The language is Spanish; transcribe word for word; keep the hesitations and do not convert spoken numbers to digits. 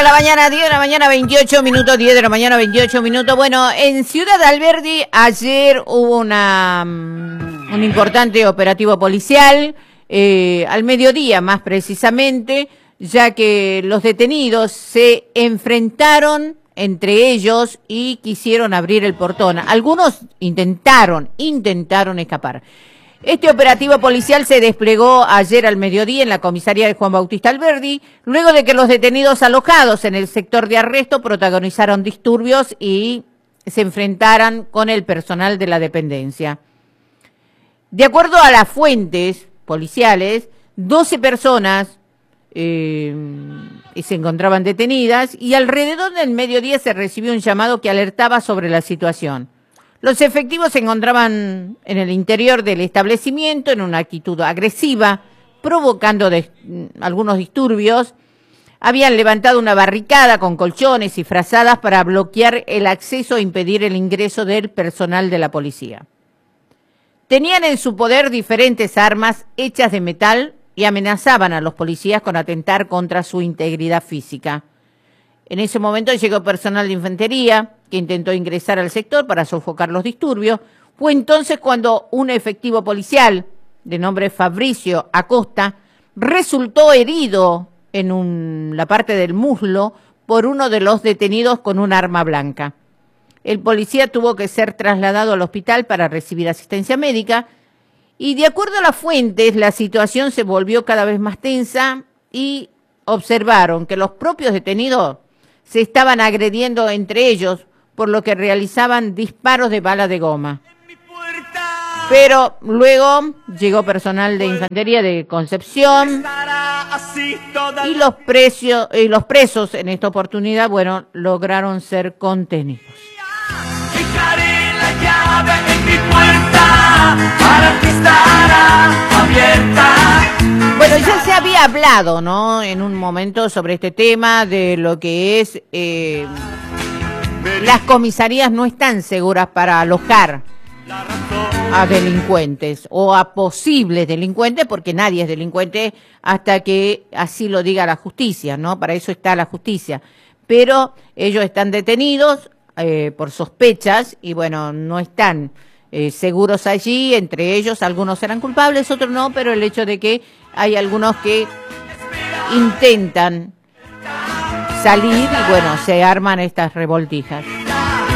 de la mañana, diez de la mañana, veintiocho minutos, diez de la mañana, veintiocho minutos. Bueno, en Ciudad Alberdi ayer hubo una um, un importante operativo policial, eh, al mediodía más precisamente, ya que los detenidos se enfrentaron entre ellos y quisieron abrir el portón. Algunos intentaron, intentaron escapar. Este operativo policial se desplegó ayer al mediodía en la comisaría de Juan Bautista Alberdi, luego de que los detenidos alojados en el sector de arresto protagonizaron disturbios y se enfrentaran con el personal de la dependencia. De acuerdo a las fuentes policiales, doce personas eh, se encontraban detenidas y alrededor del mediodía se recibió un llamado que alertaba sobre la situación. Los efectivos se encontraban en el interior del establecimiento en una actitud agresiva, provocando de, algunos disturbios. Habían levantado una barricada con colchones y frazadas para bloquear el acceso e impedir el ingreso del personal de la policía. Tenían en su poder diferentes armas hechas de metal y amenazaban a los policías con atentar contra su integridad física. En ese momento llegó personal de infantería que intentó ingresar al sector para sofocar los disturbios. Fue entonces cuando un efectivo policial de nombre Fabricio Acosta resultó herido en un, la parte del muslo por uno de los detenidos con un arma blanca. El policía tuvo que ser trasladado al hospital para recibir asistencia médica y, de acuerdo a las fuentes, la situación se volvió cada vez más tensa y observaron que los propios detenidos se estaban agrediendo entre ellos, por lo que realizaban disparos de bala de goma. Pero luego llegó personal de infantería de Concepción y los, precios, y los presos en esta oportunidad, bueno, lograron ser contenidos. Fijaré la llave en mi puerta, para ti estará abierta. Bueno, ya se había hablado, ¿no?, en un momento sobre este tema de lo que es eh, las comisarías no están seguras para alojar a delincuentes o a posibles delincuentes, porque nadie es delincuente hasta que así lo diga la justicia, ¿no? Para eso está la justicia. Pero ellos están detenidos eh, por sospechas y, bueno, no están eh, seguros allí. Entre ellos, algunos serán culpables, otros no, pero el hecho de que hay algunos que intentan salir y, bueno, se arman estas revoltijas.